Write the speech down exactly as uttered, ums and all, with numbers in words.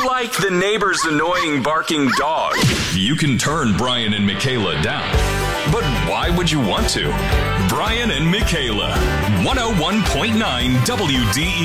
you like the neighbor's annoying barking dog, you can turn Brian and Michaela down. But why would you want to? Brian and Michaela, one oh one point nine W D E